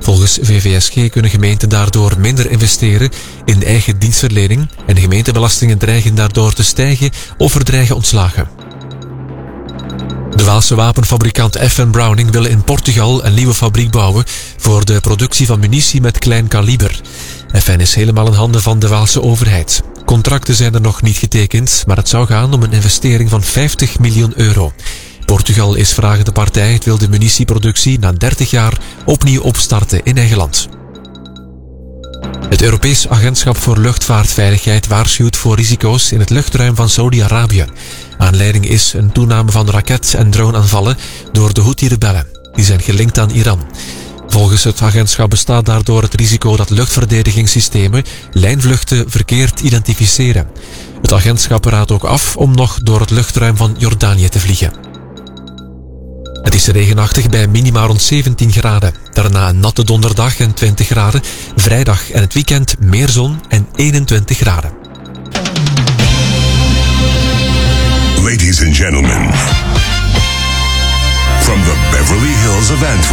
Volgens VVSG kunnen gemeenten daardoor minder investeren in eigen dienstverlening en de gemeentebelastingen dreigen daardoor te stijgen of er dreigen ontslagen. De Waalse wapenfabrikant FN Browning wil in Portugal een nieuwe fabriek bouwen voor de productie van munitie met klein kaliber. FN is helemaal in handen van de Waalse overheid. Contracten zijn er nog niet getekend, maar het zou gaan om een investering van 50 miljoen euro. Portugal is vragende partij. Het wil de munitieproductie na 30 jaar opnieuw opstarten in eigen land. Het Europees Agentschap voor Luchtvaartveiligheid waarschuwt voor risico's in het luchtruim van Saudi-Arabië. Aanleiding is een toename van raket- en droneaanvallen door de Houthi-rebellen. Die zijn gelinkt aan Iran. Volgens het agentschap bestaat daardoor het risico dat luchtverdedigingssystemen lijnvluchten verkeerd identificeren. Het agentschap raadt ook af om nog door het luchtruim van Jordanië te vliegen. Het is regenachtig bij minima rond 17 graden. Daarna een natte donderdag en 20 graden. Vrijdag en het weekend meer zon en 21 graden. Ladies and gentlemen, from the Beverly Hills of Antwerp.